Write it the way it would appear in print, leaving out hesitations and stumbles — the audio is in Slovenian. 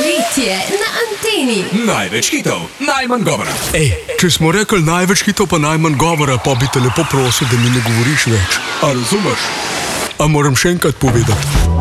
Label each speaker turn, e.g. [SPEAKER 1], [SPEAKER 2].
[SPEAKER 1] Poletje na anteni.
[SPEAKER 2] Največ hitov, najmanj govora.
[SPEAKER 3] Ej, če smo rekli največ hitov pa najmanj govora, pa bi te lepo prosil, da mi ne govoriš več. A razumeš? A moram še enkrat povedati?